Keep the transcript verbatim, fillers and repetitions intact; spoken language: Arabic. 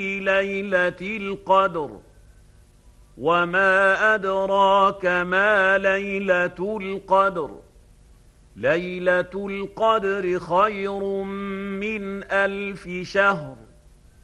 ليلة القدر وما أدراك ما ليلة القدر ليلة القدر خير من ألف شهر